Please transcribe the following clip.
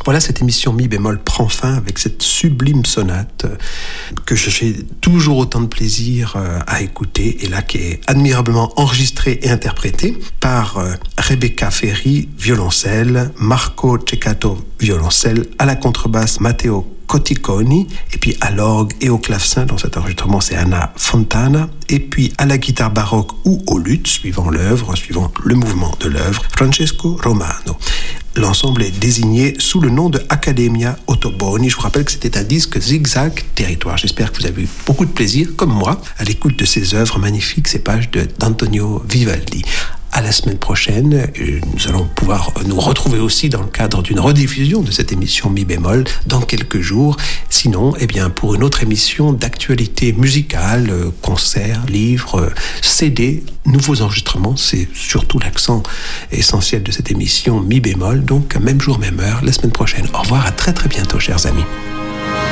Voilà, cette émission Mi bémol prend fin avec cette sublime sonate que j'ai toujours autant de plaisir à écouter, et là qui est admirablement enregistrée et interprétée par Rebecca Ferri, violoncelle, Marco Ceccato, violoncelle, à la contrebasse Matteo Coticoni, et puis à l'orgue et au clavecin, dans cet enregistrement c'est Anna Fontana, et puis à la guitare baroque ou au luth, suivant l'œuvre, suivant le mouvement de l'œuvre, Francesco Romano. L'ensemble est désigné sous le nom de Accademia Ottoboni. Je vous rappelle que c'était un disque Zigzag Territoire. J'espère que vous avez eu beaucoup de plaisir, comme moi, à l'écoute de ces œuvres magnifiques, ces pages d'Antonio Vivaldi. À la semaine prochaine, nous allons pouvoir nous retrouver aussi dans le cadre d'une rediffusion de cette émission Mi bémol dans quelques jours. Sinon, pour une autre émission d'actualité musicale, concerts, livres, CD, nouveaux enregistrements, c'est surtout l'accent essentiel de cette émission Mi bémol. Donc, même jour, même heure, la semaine prochaine. Au revoir, à très très bientôt, chers amis.